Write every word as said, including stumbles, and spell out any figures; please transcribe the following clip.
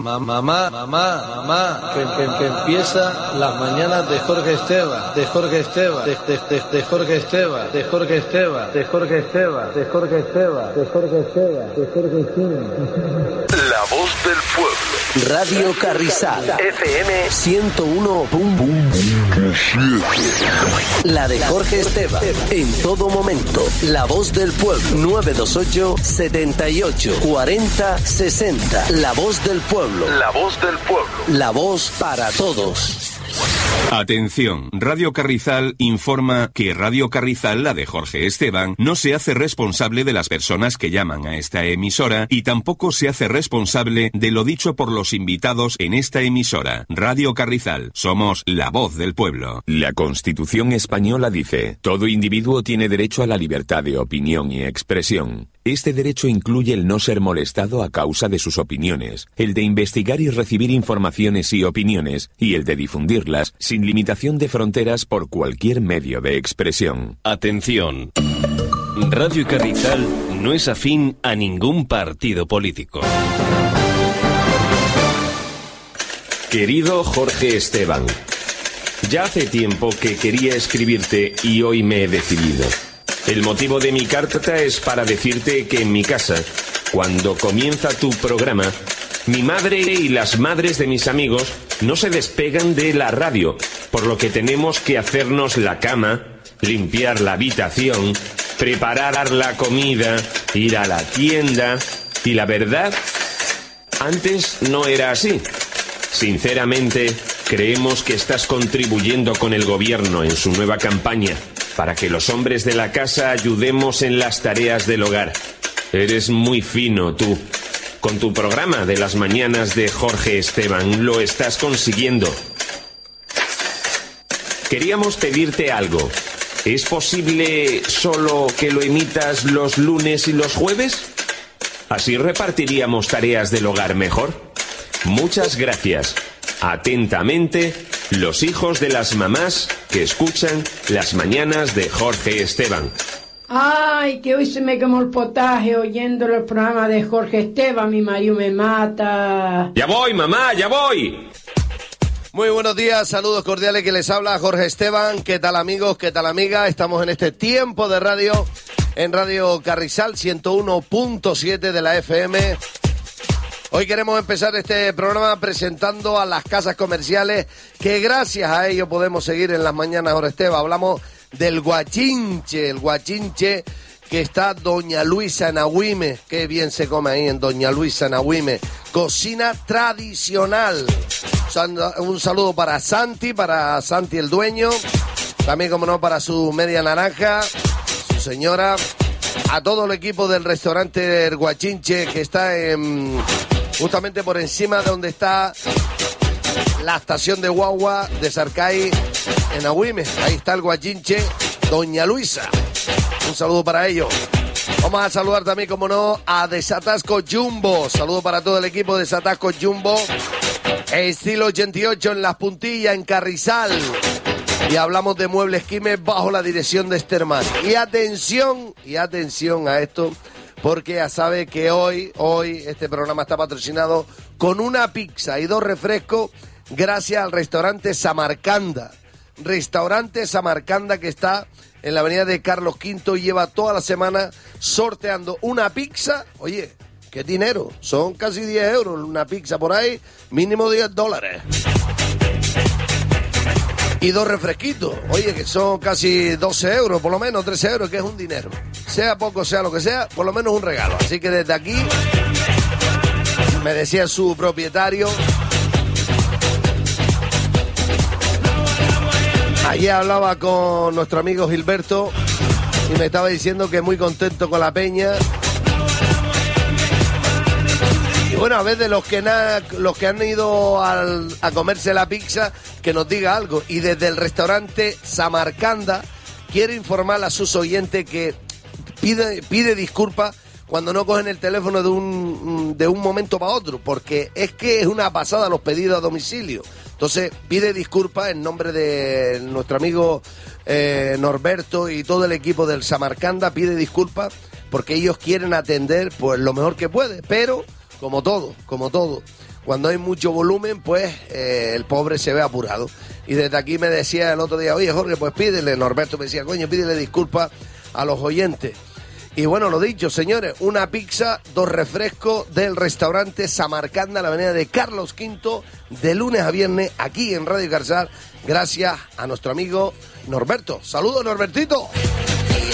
Mamá, mamá, mamá, que, que, que empieza las mañanas de Jorge Esteban, de Jorge Esteban, de, de, de, de Jorge Esteban, de Jorge Esteban, de Jorge Esteban, de Jorge Esteban, de Jorge Esteban, de Jorge Esteban. La voz del pueblo. Radio Carrizal, F M ciento uno punto siete. La de Jorge Esteban, en todo momento. La voz del pueblo, nueve dos ocho, setenta y ocho, cuarenta, sesenta. La voz del pueblo. La voz del pueblo. La voz para todos. Atención, Radio Carrizal informa que Radio Carrizal, la de Jorge Esteban, no se hace responsable de las personas que llaman a esta emisora y tampoco se hace responsable de lo dicho por los invitados en esta emisora. Radio Carrizal, somos la voz del pueblo. La Constitución española dice: todo individuo tiene derecho a la libertad de opinión y expresión. Este derecho incluye el no ser molestado a causa de sus opiniones, el de investigar y recibir informaciones y opiniones, y el de difundirlas sin limitación de fronteras por cualquier medio de expresión. Atención. Radio Carrizal no es afín a ningún partido político. Querido Jorge Esteban, ya hace tiempo que quería escribirte y hoy me he decidido. El motivo de mi carta es para decirte que en mi casa, cuando comienza tu programa, mi madre y las madres de mis amigos no se despegan de la radio, por lo que tenemos que hacernos la cama, limpiar la habitación, preparar la comida, ir a la tienda, y la verdad, antes no era así. Sinceramente, creemos que estás contribuyendo con el gobierno en su nueva campaña para que los hombres de la casa ayudemos en las tareas del hogar. Eres muy fino, tú. Con tu programa de las mañanas de Jorge Esteban lo estás consiguiendo. Queríamos pedirte algo. ¿Es posible solo que lo emitas los lunes y los jueves? Así repartiríamos tareas del hogar mejor. Muchas gracias. Atentamente, los hijos de las mamás que escuchan las mañanas de Jorge Esteban. Ay, que hoy se me quemó el potaje oyendo el programa de Jorge Esteban. Mi marido me mata. ¡Ya voy, mamá, ya voy! Muy buenos días, saludos cordiales, que les habla Jorge Esteban. ¿Qué tal, amigos? ¿Qué tal, amigas? Estamos en este tiempo de radio en Radio Carrizal ciento uno punto siete de la F M. Hoy queremos empezar este programa presentando a las casas comerciales que gracias a ello podemos seguir en las mañanas, Jorge Esteban. Hablamos del Guachinche, el Guachinche que está Doña Luisa en Agüime. Qué bien se come ahí en Doña Luisa en Agüime. Cocina tradicional. Un saludo para Santi, para Santi el dueño. También, como no, para su media naranja, su señora. A todo el equipo del restaurante El Guachinche, que está en, justamente por encima de donde está la estación de guagua de Sarcay en Agüime. Ahí está el Guachinche Doña Luisa. Un saludo para ellos. Vamos a saludar también, como no, a Desatasco Jumbo. Saludo para todo el equipo de Desatasco Jumbo. Estilo ochenta y ocho en Las Puntillas, en Carrizal. Y hablamos de Muebles Quimes bajo la dirección de Esterman. Y atención, y atención a esto, porque ya sabe que hoy, hoy este programa está patrocinado con una pizza y dos refrescos gracias al restaurante Samarcanda. Restaurante Samarcanda, que está en la avenida de Carlos Quinto y lleva toda la semana sorteando una pizza. Oye, qué dinero, son casi diez euros una pizza por ahí, mínimo diez dólares. Y dos refresquitos, oye, que son casi doce euros, por lo menos trece euros, que es un dinero. Sea poco, sea lo que sea, por lo menos un regalo. Así que desde aquí, me decía su propietario, ayer hablaba con nuestro amigo Gilberto y me estaba diciendo que muy contento con la peña. Y bueno, a veces los que, na, los que han ido al, a comerse la pizza, que nos diga algo. Y desde el restaurante Samarcanda quiero informar a sus oyentes que pide, pide disculpas cuando no cogen el teléfono de un, de un momento para otro, porque es que es una pasada los pedidos a domicilio. Entonces pide disculpas en nombre de nuestro amigo eh, Norberto y todo el equipo del Samarcanda. Pide disculpas porque ellos quieren atender pues lo mejor que puede, pero como todo, como todo, cuando hay mucho volumen, pues eh, el pobre se ve apurado. Y desde aquí me decía el otro día, oye Jorge, pues pídele, Norberto me decía, coño, pídele disculpas a los oyentes. Y bueno, lo dicho, señores, una pizza, dos refrescos del restaurante Samarcanda, en la avenida de Carlos quinto, de lunes a viernes, aquí en Radio Carrizal, gracias a nuestro amigo Norberto. Saludos, Norbertito.